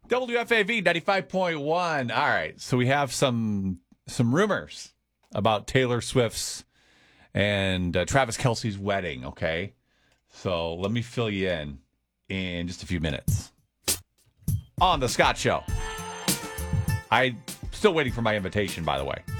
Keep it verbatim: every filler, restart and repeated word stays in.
W F A V ninety-five point one. All right, so we have some some rumors about Taylor Swift's and uh, Travis Kelce's wedding, okay? So let me fill you in in just a few minutes. On The Scott Show. I'm still waiting for my invitation, by the way.